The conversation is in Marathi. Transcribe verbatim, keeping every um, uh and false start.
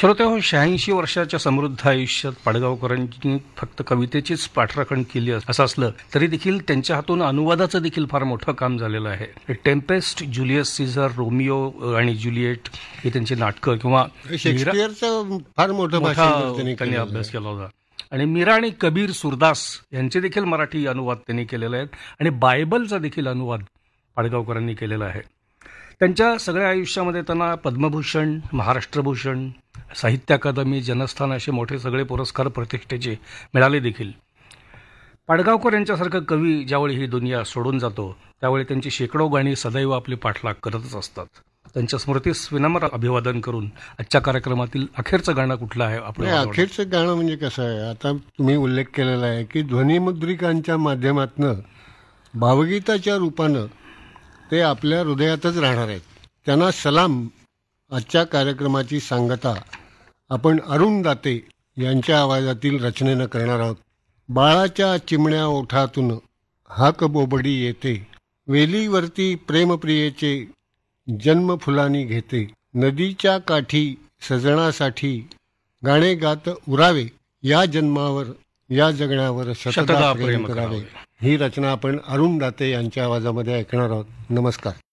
श्रोतेहो, शहाऐंशी वर्षाच्या समृद्ध आयुष्यात पाडगावकरांनी फक्त कवितेचीच पाठराखण केली असं असलं तरी देखील त्यांच्या हातून अनुवादाचं देखील फार मोठं काम झालेलं आहे. टेम्पेस्ट, जुलियस सीझर, रोमिओ आणि ज्युलिएट ही त्यांची नाटकं किंवा शेक्सपियरचं फार मोठं मोठा भाषण त्यांनी त्यांनी केलेलं अभ्यास आहे. केला होता. आणि मीरा आणि कबीर, सूरदास यांचे देखील मराठी अनुवाद त्यांनी केलेले आहेत आणि बायबलचा देखील अनुवाद पाडगावकरांनी केलेला आहे. त्यांच्या सगळ्या आयुष्यामध्ये त्यांना पद्मभूषण, महाराष्ट्रभूषण, साहित्य अकादमी, जनस्थान असे मोठे सगळे पुरस्कार प्रतिष्ठेचे मिळाले देखील. पाडगावकर यांच्यासारखं कवी ज्यावेळी ही दुनिया सोडून जातो त्यावेळी त्यांची शेकडो गाणी सदैव आपली पाठलाग करतच असतात. त्यांच्या स्मृतीस विनम्र अभिवादन करून आजच्या कार्यक्रमातील अखेरचं गाणं कुठलं आहे नाही, आपलं? अखेरचं गाणं म्हणजे कसं आहे, आता तुम्ही उल्लेख केलेला आहे की ध्वनिमुद्रिकांच्या माध्यमातनं भावगीताच्या रूपानं ते आपल्या हृदयातच राहणार आहेत. त्यांना सलाम. आजच्या कार्यक्रमाची सांगता आपण अरुण दाते यांच्या आवाजातील रचनेनं करणार आहोत. बाळाच्या चिमण्या ओठातून हाक बोबडी येते, वेलीवरती प्रेमप्रियेचे जन्म फुलानी घेते, नदीच्या काठी सजणासाठी गाणे गात उरावे, या जन्मावर या जगण्यावर शतदा प्रेम करावे. ही रचना आपण अरुण दाते यांच्या आवाजामध्ये ऐकणार आहोत. नमस्कार.